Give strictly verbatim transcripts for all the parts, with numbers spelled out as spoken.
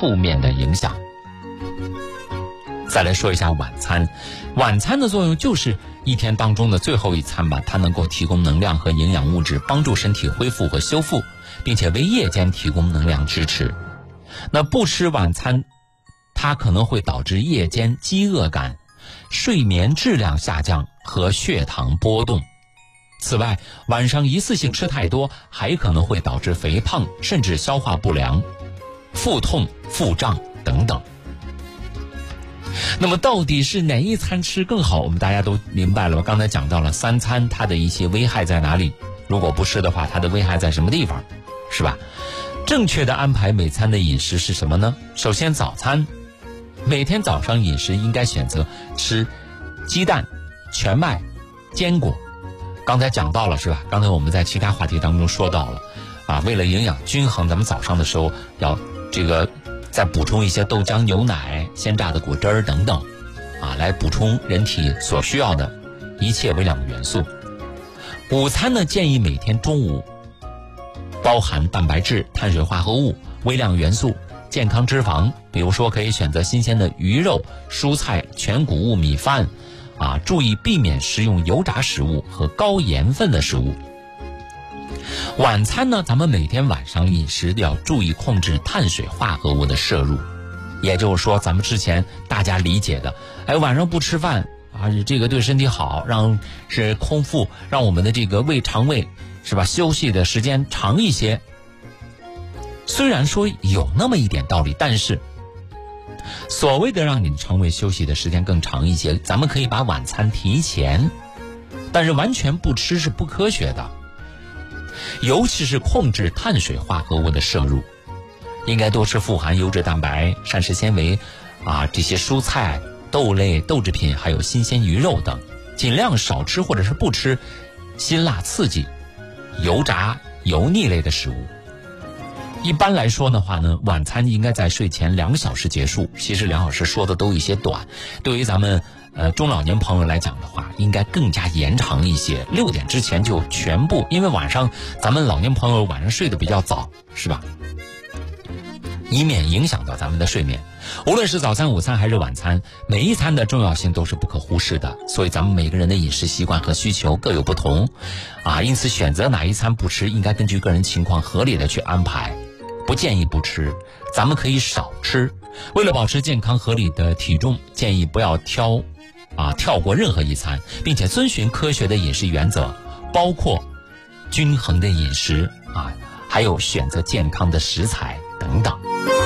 负面的影响。再来说一下晚餐，晚餐的作用就是一天当中的最后一餐吧，它能够提供能量和营养物质，帮助身体恢复和修复，并且为夜间提供能量支持。那不吃晚餐，它可能会导致夜间饥饿感、睡眠质量下降和血糖波动。此外，晚上一次性吃太多，还可能会导致肥胖，甚至消化不良、腹痛、腹胀等等。那么到底是哪一餐吃更好？我们大家都明白了吧？刚才讲到了三餐它的一些危害在哪里，如果不吃的话，它的危害在什么地方，是吧？正确的安排每餐的饮食是什么呢？首先早餐，每天早上饮食应该选择吃鸡蛋、全麦、坚果。刚才讲到了是吧？刚才我们在其他话题当中说到了啊，为了营养均衡，咱们早上的时候要这个再补充一些豆浆、牛奶、鲜榨的果汁儿等等啊，来补充人体所需要的一切微量元素。午餐呢，建议每天中午包含蛋白质、碳水化合物、微量元素、健康脂肪，比如说可以选择新鲜的鱼肉、蔬菜、全谷物、米饭啊，注意避免食用油炸食物和高盐分的食物。晚餐呢，咱们每天晚上饮食要注意控制碳水化合物的摄入，也就是说咱们之前大家理解的，哎，晚上不吃饭啊，这个对身体好，让是空腹，让我们的这个胃肠胃是吧休息的时间长一些。虽然说有那么一点道理，但是所谓的让你的肠胃休息的时间更长一些，咱们可以把晚餐提前，但是完全不吃是不科学的。尤其是控制碳水化合物的摄入，应该多吃富含优质蛋白、膳食纤维啊这些蔬菜、豆类、豆制品，还有新鲜鱼肉等，尽量少吃或者是不吃辛辣刺激、油炸、油腻类的食物。一般来说的话呢，晚餐应该在睡前两小时结束。其实两小时说的都有一些短，对于咱们呃中老年朋友来讲的话，应该更加延长一些，六点之前就全部，因为晚上咱们老年朋友晚上睡得比较早，是吧？以免影响到咱们的睡眠。无论是早餐、午餐还是晚餐，每一餐的重要性都是不可忽视的，所以咱们每个人的饮食习惯和需求各有不同啊，因此选择哪一餐不吃，应该根据个人情况合理的去安排。不建议不吃，咱们可以少吃。为了保持健康合理的体重，建议不要挑啊跳过任何一餐，并且遵循科学的饮食原则，包括均衡的饮食啊，还有选择健康的食材等等。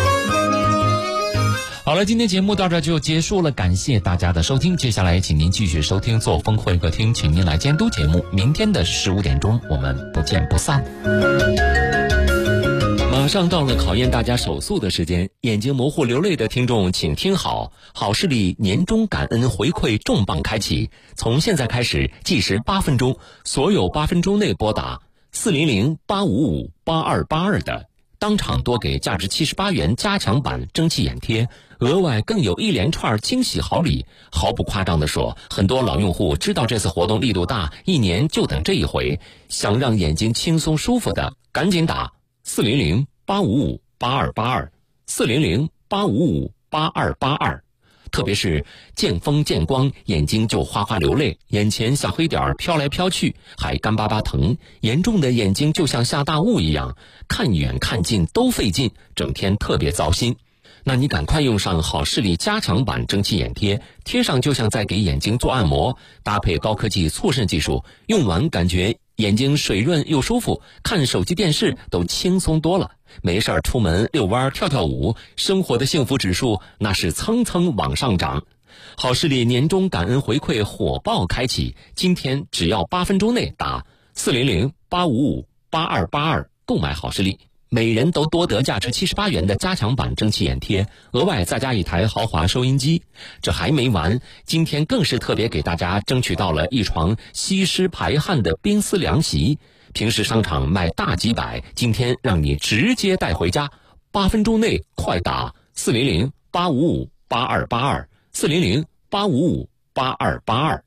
好了，今天节目到这就结束了，感谢大家的收听。接下来请您继续收听作风会客厅，请您来监督节目。明天的十五点钟，我们不见不散。马上到了考验大家手速的时间，眼睛模糊流泪的听众请听好，好视力年终感恩回馈重磅开启，从现在开始计时八分钟，所有八分钟内拨打四零零八五五八二八二的，当场多给价值七十八元加强版蒸汽眼贴，额外更有一连串惊喜好礼。毫不夸张地说，很多老用户知道这次活动力度大，一年就等这一回，想让眼睛轻松舒服的，赶紧打四零零八五五八二八二，四零零八五五八二八二。特别是见风见光，眼睛就哗哗流泪，眼前小黑点飘来飘去，还干巴巴疼，严重的眼睛就像下大雾一样，看远看近都费劲，整天特别糟心。那你赶快用上好视力加强版蒸汽眼贴，贴上就像在给眼睛做按摩，搭配高科技促渗技术，用完感觉眼睛水润又舒服，看手机电视都轻松多了。没事儿出门遛弯跳跳舞，生活的幸福指数那是蹭蹭往上涨。好视力年终感恩回馈火爆开启，今天只要八分钟内打四零零八五五八二八二购买好视力，每人都多得价值七十八元的加强版蒸汽眼贴，额外再加一台豪华收音机。这还没完，今天更是特别给大家争取到了一床吸湿排汗的冰丝凉席，平时商场卖大几百，今天让你直接带回家。八分钟内快打四零零八五五八二八二，四零零八五五八二八二。